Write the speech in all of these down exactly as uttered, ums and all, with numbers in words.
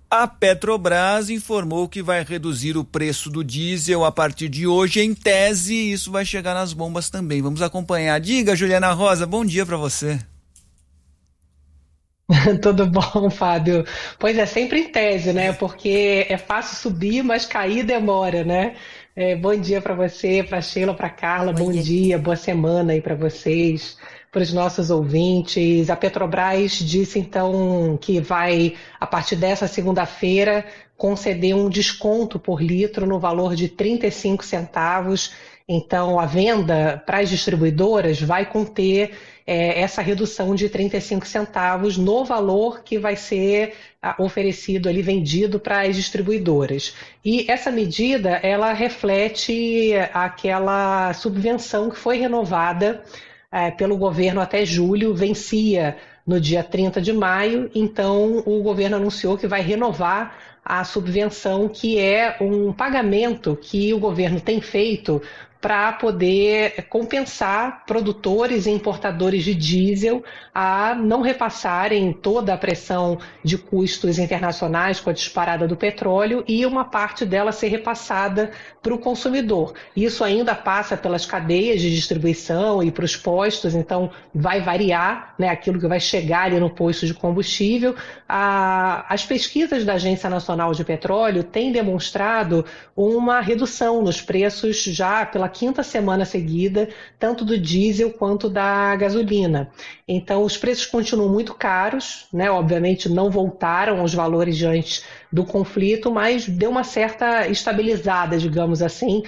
A Petrobras informou que vai reduzir o preço do diesel a partir de hoje. Em tese, isso vai chegar nas bombas também. Vamos acompanhar. Diga, Juliana Rosa, bom dia para você. Tudo bom, Fábio? Pois é, sempre em tese, né? Porque é fácil subir, mas cair demora, né? É, bom dia para você, para Sheila, para Carla, bom Oiê. dia, boa semana aí para vocês, para os nossos ouvintes. A Petrobras disse então que vai, a partir dessa segunda-feira, conceder um desconto por litro no valor de trinta e cinco centavos. Então, a venda para as distribuidoras vai conter é, essa redução de trinta e cinco centavos no valor que vai ser ah, oferecido ali, vendido para as distribuidoras. E essa medida, ela reflete aquela subvenção que foi renovada é, pelo governo até julho, vencia no dia trinta de maio, então o governo anunciou que vai renovar a subvenção, que é um pagamento que o governo tem feito para poder compensar produtores e importadores de diesel a não repassarem toda a pressão de custos internacionais com a disparada do petróleo e uma parte dela ser repassada para o consumidor. Isso ainda passa pelas cadeias de distribuição e para os postos, então vai variar, né, aquilo que vai chegar ali no posto de combustível. A, as pesquisas da Agência Nacional de Petróleo têm demonstrado uma redução nos preços já pela quinta semana seguida, tanto do diesel quanto da gasolina. Então, os preços continuam muito caros, né? Obviamente não voltaram aos valores de antes do conflito, mas deu uma certa estabilizada, digamos assim,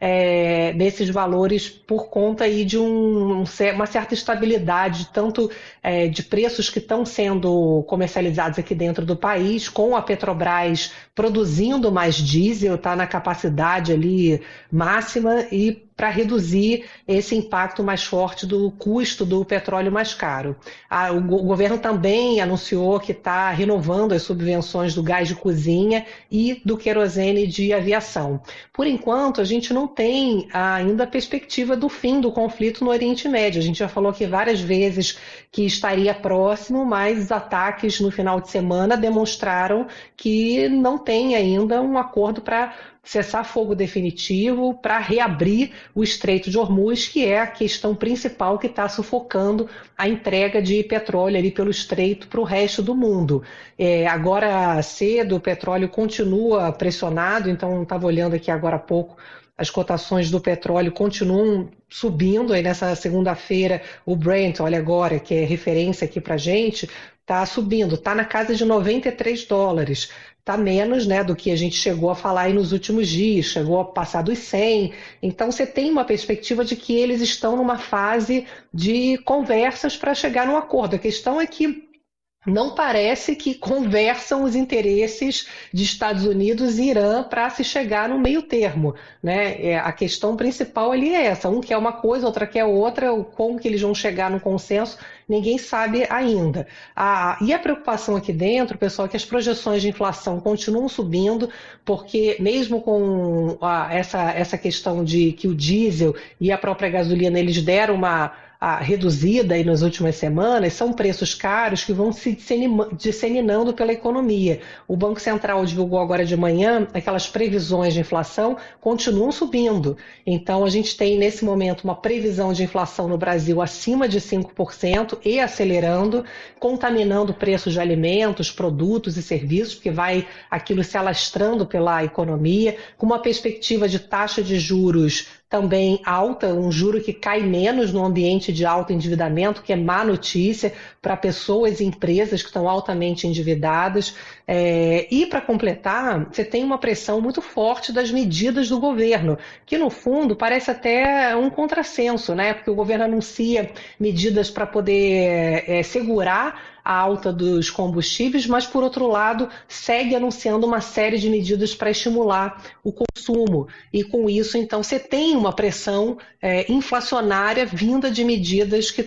é, nesses valores por conta aí de um, uma certa estabilidade, tanto é, de preços que estão sendo comercializados aqui dentro do país, com a Petrobras produzindo mais diesel, está na capacidade ali máxima, e para reduzir esse impacto mais forte do custo do petróleo mais caro. Ah, o, go- o governo também anunciou que está renovando as subvenções do gás de cozinha e do querosene de aviação. Por enquanto, a gente não tem ainda a perspectiva do fim do conflito no Oriente Médio. A gente já falou aqui várias vezes que estaria próximo, mas os ataques no final de semana demonstraram que não tem ainda um acordo para cessar fogo definitivo, para reabrir o Estreito de Hormuz, que é a questão principal que está sufocando a entrega de petróleo ali pelo Estreito para o resto do mundo. É, agora cedo o petróleo continua pressionado, então estava olhando aqui agora há pouco, as cotações do petróleo continuam subindo. Aí nessa segunda-feira o Brent, olha agora, que é referência aqui para a gente, está subindo, está na casa de noventa e três dólares. Está menos, né, do que a gente chegou a falar aí nos últimos dias, chegou a passar dos cem. Então você tem uma perspectiva de que eles estão numa fase de conversas para chegar num acordo. A questão é que não parece que conversam os interesses de Estados Unidos e Irã para se chegar no meio termo, né? É, a questão principal ali é essa, um quer uma coisa, outra quer outra, o como que eles vão chegar no consenso, ninguém sabe ainda. A, e a preocupação aqui dentro, pessoal, é que as projeções de inflação continuam subindo, porque mesmo com a, essa, essa questão de que o diesel e a própria gasolina, eles deram uma a reduzida aí nas últimas semanas, são preços caros que vão se disseminando disseminando pela economia. O Banco Central divulgou agora de manhã aquelas previsões de inflação continuam subindo. Então a gente tem nesse momento uma previsão de inflação no Brasil acima de cinco por cento e acelerando, contaminando preços de alimentos, produtos e serviços, porque vai aquilo se alastrando pela economia, com uma perspectiva de taxa de juros também alta, um juro que cai menos no ambiente de alto endividamento, que é má notícia para pessoas e empresas que estão altamente endividadas. É, e, para completar, você tem uma pressão muito forte das medidas do governo, que, no fundo, parece até um contrassenso, né? Porque o governo anuncia medidas para poder é, segurar a alta dos combustíveis, mas, por outro lado, segue anunciando uma série de medidas para estimular o consumo. E, com isso, então, você tem uma pressão é, inflacionária vinda de medidas que